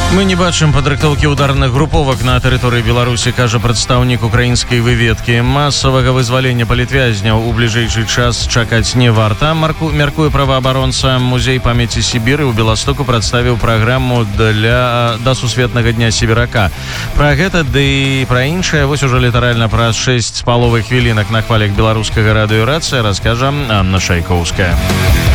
Мы не бачым падрыхтоўкі ударных груповак на тэрыторыі Беларусі, кажа прадстаўнік украінскай выведкі. Масавага вызвалення палітвязняў у бліжэйшы час чакаць не варта. Мяркуе праваабаронца. Музей памяці Сібіры ў Беластоку прадставіў праграму да сусветнага дня сібірака. Пра гэта ды і пра іншае вось ужо літаральна праз 6,5 хвілінак на хвалях беларускага радыёрацыя раскажа Анна Шайкоўская.